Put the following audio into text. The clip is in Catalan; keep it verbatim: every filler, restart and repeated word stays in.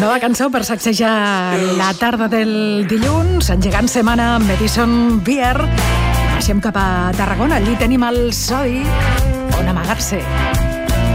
Nova cançó per sacsejar la tarda del dilluns, engegant setmana amb Edison Beer. Baixem cap a Tarragona, allí tenim el Sodi on amagar-se.